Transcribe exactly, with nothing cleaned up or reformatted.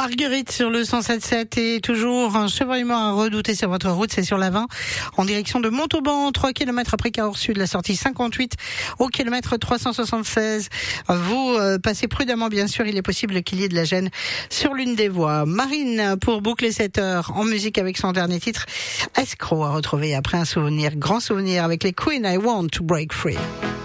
Marguerite sur le cent sept sept et toujours un chevauchement à redouter sur votre route, c'est sur la vingt en direction de Montauban, trois kilomètres après Cahors Sud, la sortie cinquante-huit au kilomètre trois cent soixante-seize. Vous euh, passez prudemment, bien sûr, il est possible qu'il y ait de la gêne sur l'une des voies. Marine pour boucler cette heure en musique avec son dernier titre, Escroc, à retrouver après un souvenir, grand souvenir avec les Queen, I Want to Break Free.